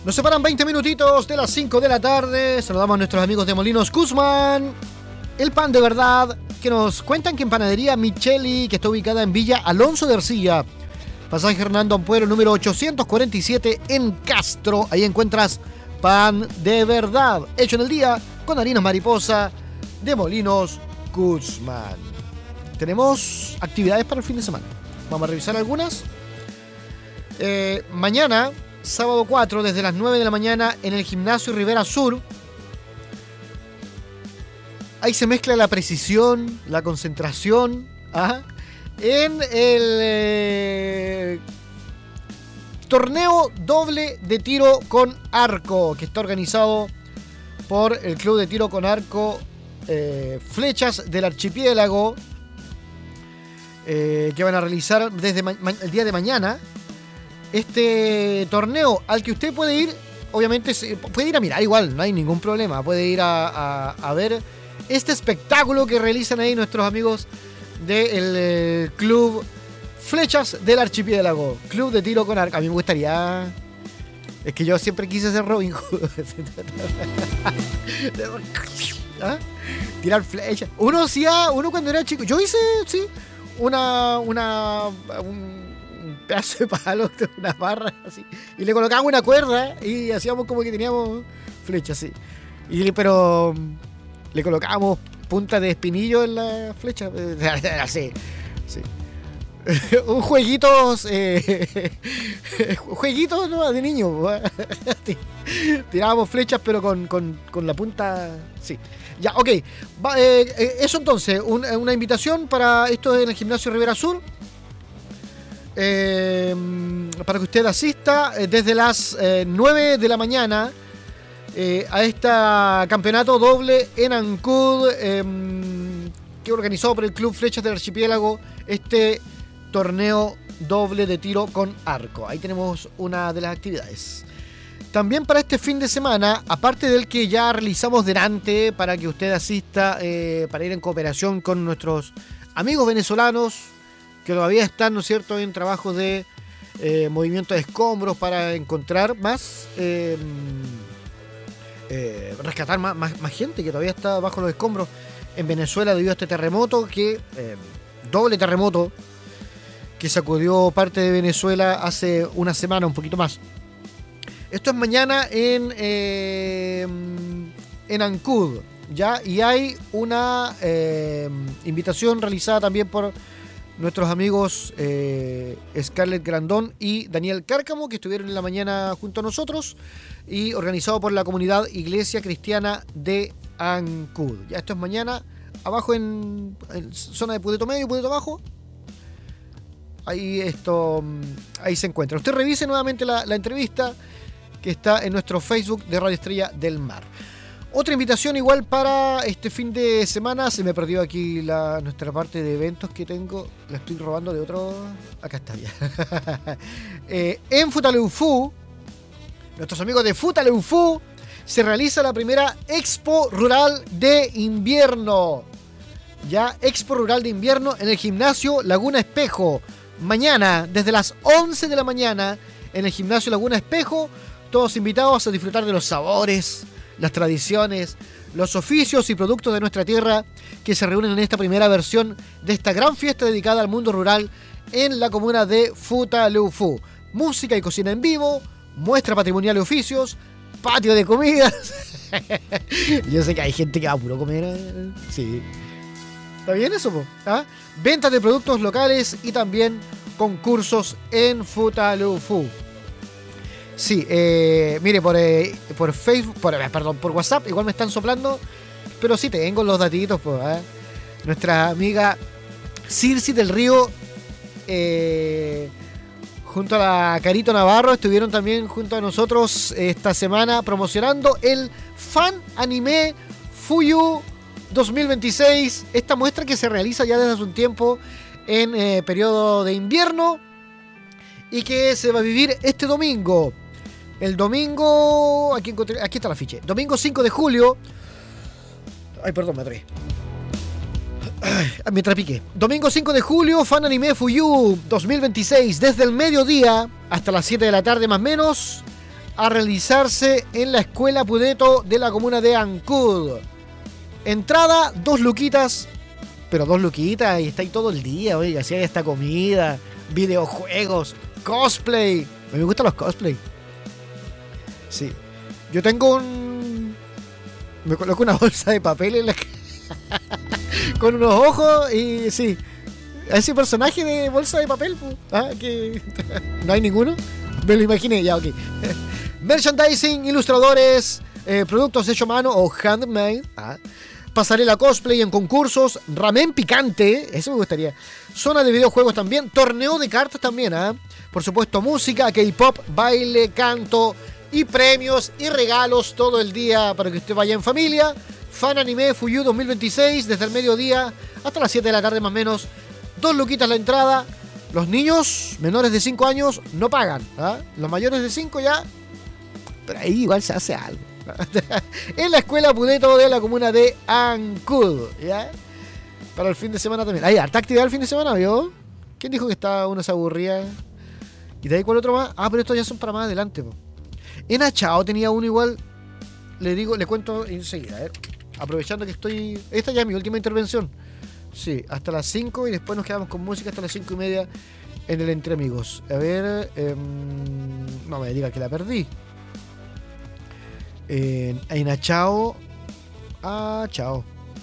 Nos separan 20 minutitos de las 5 de la tarde. Saludamos a nuestros amigos de Molinos Guzmán, el pan de verdad, que nos cuentan que en Panadería Micheli, que está ubicada en Villa Alonso de Ercilla, pasaje Hernando Ampuero, número 847 en Castro. Ahí encuentras pan de verdad, hecho en el día con harinas mariposa de Molinos Guzmán. Tenemos actividades para el fin de semana. Vamos a revisar algunas. Mañana, sábado 4, desde las 9 de la mañana en el Gimnasio Rivera Sur. Ahí se mezcla la precisión, la concentración, en el torneo doble de tiro con arco, que está organizado por el Club de Tiro con Arco Flechas del Archipiélago, que van a realizar desde el día de mañana. Este torneo al que usted puede ir, obviamente puede ir a mirar igual, no hay ningún problema, puede ir a ver este espectáculo que realizan ahí nuestros amigos del Club Flechas del Archipiélago, Club de Tiro con Arco. A mí me gustaría, es que yo siempre quise ser Robin Hood. Tirar flechas. Uno cuando era chico, yo hice, sí, un pedazo de palo, una barra así, y le colocábamos una cuerda y hacíamos como que teníamos flechas, sí. Pero le colocábamos punta de espinillo en la flecha, así, sí. Un jueguito, ¿no? De niño. Tirábamos flechas, pero con la punta, sí. Ya, ok. Eso entonces, una invitación para esto en el Gimnasio Rivera Sur. Para que usted asista desde las 9 de la mañana a este campeonato doble en Ancud, que organizado por el Club Flechas del Archipiélago, este torneo doble de tiro con arco. Ahí tenemos una de las actividades. También para este fin de semana, aparte del que ya realizamos delante para que usted asista, para ir en cooperación con nuestros amigos venezolanos que todavía están, ¿no es cierto?, en trabajo de movimiento de escombros para encontrar más, rescatar más gente que todavía está bajo los escombros en Venezuela debido a este terremoto, doble terremoto, que sacudió parte de Venezuela hace una semana, un poquito más. Esto es mañana en Ancud, ¿ya? Y hay una invitación realizada también por nuestros amigos Scarlett Grandón y Daniel Cárcamo, que estuvieron en la mañana junto a nosotros, y organizado por la comunidad Iglesia Cristiana de Ancud. Ya esto es mañana, abajo en zona de Pudeto Medio, Pudeto Bajo. Ahí se encuentra. Usted revise nuevamente la entrevista que está en nuestro Facebook de Radio Estrella del Mar. Otra invitación igual para este fin de semana. Se me perdió aquí nuestra parte de eventos que tengo. La estoy robando de otro. Acá está ya. En Futaleufú, nuestros amigos de Futaleufú, se realiza la primera Expo Rural de Invierno. Ya, Expo Rural de Invierno en el Gimnasio Laguna Espejo. Mañana, desde las 11 de la mañana, en el Gimnasio Laguna Espejo, todos invitados a disfrutar de los sabores, las tradiciones, los oficios y productos de nuestra tierra que se reúnen en esta primera versión de esta gran fiesta dedicada al mundo rural en la comuna de Futaleufú. Música y cocina en vivo, muestra patrimonial de oficios, patio de comidas. Yo sé que hay gente que va a puro comer. Sí. ¿Está bien eso, po? Ventas de productos locales y también concursos en Futaleufú. Sí, mire, por Facebook, por WhatsApp, igual me están soplando, pero sí tengo los datitos, pues, nuestra amiga Circe del Río, junto a la Carito Navarro, estuvieron también junto a nosotros esta semana promocionando el Fan Anime Fuyu 2026, esta muestra que se realiza ya desde hace un tiempo en periodo de invierno y que se va a vivir este domingo. El domingo, aquí está el afiche. Domingo 5 de julio. Ay, perdón, me atreví. Me trapiqué. Domingo 5 de julio, Fan Anime Fuyu 2026. Desde el mediodía hasta las 7 de la tarde más o menos. a realizarse en la Escuela Pudeto de la comuna de Ancud. Entrada, 2 luquitas, pero 2 luquitas y está ahí todo el día, oiga, si hay esta comida, videojuegos, cosplay. A mí me gustan los cosplay. Sí. Yo tengo me coloco una bolsa de papel en la con unos ojos y sí. Ese personaje de bolsa de papel, que no hay ninguno. Me lo imaginé, ya, ok. Merchandising, ilustradores, productos hechos a mano o handmade. Pasarela cosplay en concursos, ramen picante, eso me gustaría. Zona de videojuegos también, torneo de cartas también, Por supuesto, música, K-pop, baile, canto y premios y regalos todo el día para que usted vaya en familia. Fan Anime Fuyu 2026, desde el mediodía hasta las 7 de la tarde más o menos. 2 luquitas la entrada. Los niños menores de 5 años no pagan. Los mayores de 5 ya. Pero ahí igual se hace algo. En la Escuela Pudeto de la comuna de Ancud. ¿Ya? Para el fin de semana también. Hay harta actividad el fin de semana, ¿vio? ¿Quién dijo que uno se aburría? ¿Y de ahí cuál otro más? Pero estos ya son para más adelante. En Achao tenía uno igual. Le cuento enseguida. Aprovechando que estoy... Esta ya es mi última intervención. Sí, hasta las 5 y después nos quedamos con música hasta las 5 y media en el Entre Amigos. A ver... no me diga que la perdí. En Achao... Chao.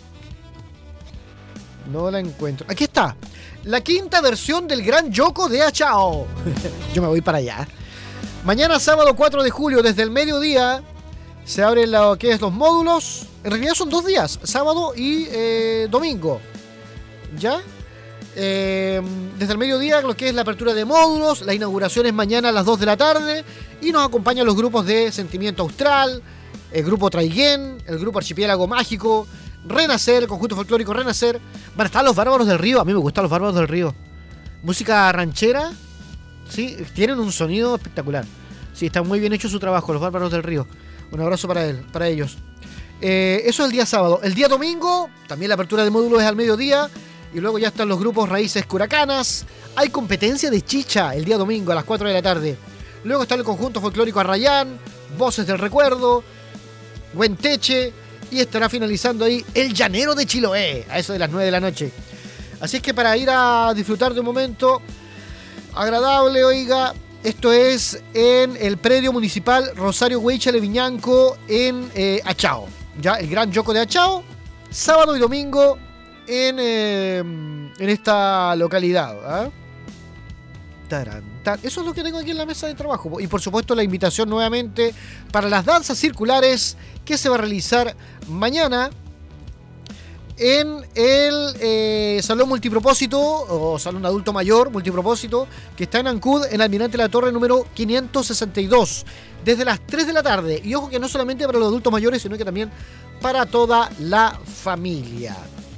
No la encuentro. Aquí está. La 5ª versión del Gran Yoko de Achao. Yo me voy para allá. Mañana sábado 4 de julio desde el mediodía se abren los módulos. En realidad son 2 días, sábado y domingo. ¿Ya? Desde el mediodía lo que es la apertura de módulos. La inauguración es mañana a las 2 de la tarde. Y nos acompañan los grupos de Sentimiento Austral, el grupo Traiguén, el grupo Archipiélago Mágico, Renacer, el conjunto folclórico Renacer. Van a estar los Bárbaros del Río. A mí me gustan los Bárbaros del Río. Música ranchera. Sí, tienen un sonido espectacular. Sí, está muy bien hecho su trabajo, los Bárbaros del Río. Un abrazo para ellos. Eso es el día sábado. El día domingo, también la apertura de módulos es al mediodía. Y luego ya están los grupos Raíces Curacanas. Hay competencia de chicha el día domingo a las 4 de la tarde. Luego está el conjunto folclórico Arrayán, Voces del Recuerdo, Huenteche. Y estará finalizando ahí el Llanero de Chiloé, a eso de las 9 de la noche. Así es que para ir a disfrutar de un momento agradable, oiga, esto es en el predio municipal Rosario Huaychale Viñanco en Achao. Ya, el Gran Yoko de Achao, sábado y domingo en esta localidad. Eso es lo que tengo aquí en la mesa de trabajo. Y por supuesto la invitación nuevamente para las danzas circulares que se va a realizar mañana en el Salón Multipropósito o Salón Adulto Mayor Multipropósito que está en Ancud, en Almirante La Torre número 562, desde las 3 de la tarde. Y ojo que no solamente para los adultos mayores, sino que también para toda la familia.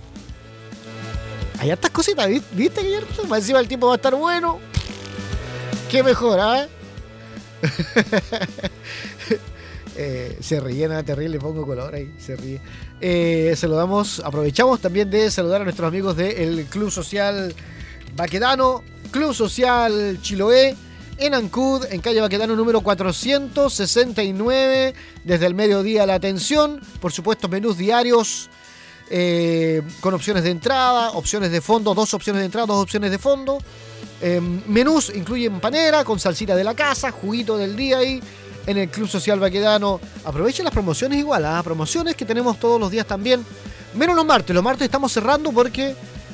Hay hartas cositas, ¿viste, Guillermo? Más encima el tiempo va a estar bueno. Qué mejor, se rellena terrible, le pongo color ahí, se ríe. Aprovechamos también de saludar a nuestros amigos del Club Social Baquedano, Club Social Chiloé, en Ancud, en calle Baquedano número 469, desde el mediodía la atención, por supuesto menús diarios, con opciones de entrada, opciones de fondo, 2 opciones de entrada, 2 opciones de fondo. Menús incluyen panera con salsita de la casa, juguito del día ahí en el Club Social Baquedano. Aprovechen las promociones igual, promociones que tenemos todos los días también, menos los martes estamos cerrando porque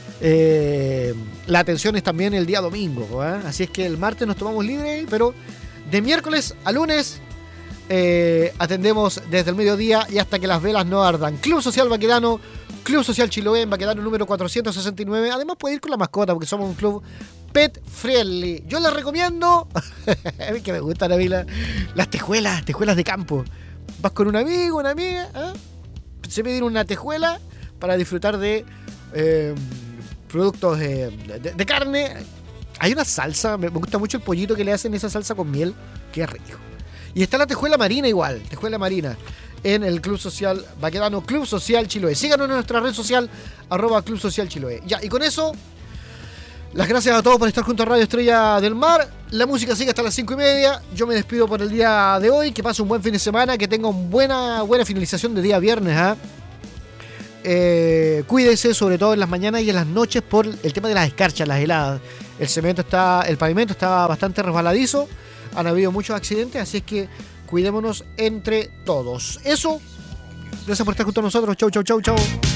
la atención es también el día domingo, así es que el martes nos tomamos libre, pero de miércoles a lunes atendemos desde el mediodía y hasta que las velas no ardan. Club Social Baquedano, Club Social Chiloé en Baquedano número 469. Además puede ir con la mascota porque somos un club pet friendly. Yo les recomiendo, a mí que me gustan a mí las tejuelas de campo. Vas con un amigo, una amiga, se piden una tejuela para disfrutar de productos de carne. Hay una salsa, me gusta mucho el pollito que le hacen esa salsa con miel, qué rico. Y está la tejuela marina igual, tejuela marina, en el Club Social Baquedano, Club Social Chiloé. Síganos en nuestra red social, @Club Social Chiloé. Ya, y con eso Las gracias a todos por estar junto a Radio Estrella del Mar. La música sigue hasta las 5:30. Yo me despido por el día de hoy. Que pase un buen fin de semana. Que tenga una buena finalización de día viernes. Cuídese, sobre todo en las mañanas y en las noches, por el tema de las escarchas, las heladas. El pavimento está bastante resbaladizo. Han habido muchos accidentes, así es que cuidémonos entre todos. Eso. Gracias por estar junto a nosotros. Chau, chau, chau, chau.